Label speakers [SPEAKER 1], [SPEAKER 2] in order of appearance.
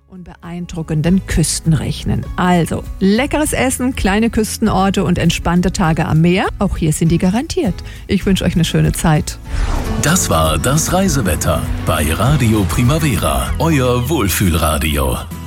[SPEAKER 1] und beeindruckenden Küsten rechnen. Also, leckeres Essen, kleine Küstenorte und entspannte Tage am Meer. Auch hier sind die garantiert. Ich wünsche euch eine schöne Zeit.
[SPEAKER 2] Das war das Reisewetter bei Radio Primavera, euer Wohlfühlradio.